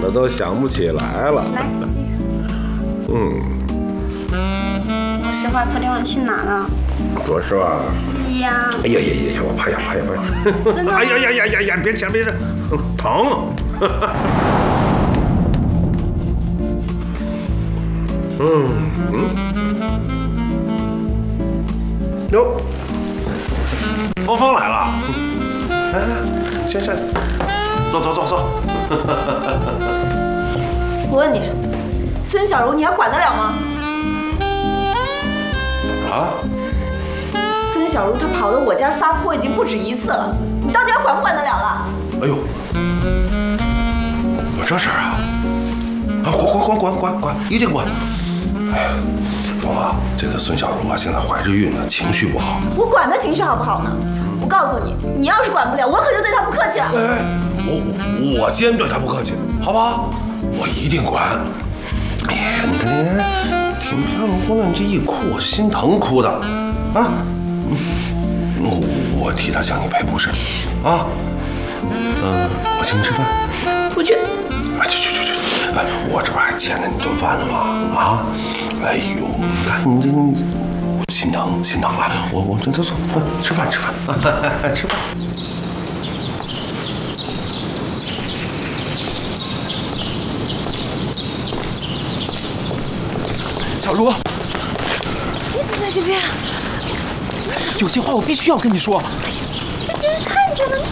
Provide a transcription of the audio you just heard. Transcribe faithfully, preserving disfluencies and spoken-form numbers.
的都想不起来了。 来， 嗯， 我实话，昨天晚上去哪了？ 说实话。 是呀。 哎呀呀呀！我怕呀怕呀怕呀！ 真的？ 哎呀呀呀呀呀！别抢别抢，疼！嗯嗯。哟，芳芳来了。哎，先生，坐坐坐坐。 我问你，孙小茹，你还管得了吗？ 怎么了？ 孙小茹她跑到我家撒泼已经不止一次了，你到底还管不管得了了？ 哎呦，有这事儿啊！啊，管管管管管管，一定管！哎呀，芳芳，这个孙小茹啊，现在怀着孕呢，情绪不好。 我管她情绪好不好呢？我告诉你，你要是管不了，我可就对她不客气了。 哎，我我我先对她不客气，好不好？我一定管。哎呀，你看你看，挺漂亮姑娘这一哭，我心疼哭的啊！我我替她向你赔不是啊？嗯，我请你吃饭。 不去。 哎，去去去去！哎，我这不还欠着你顿饭呢吗？啊！哎呦，你看你这你，我心疼心疼啊！我我这这坐吃饭吃饭吃饭。 小茹， 你怎么在这边？ 有些话我必须要跟你说。 被人看见了。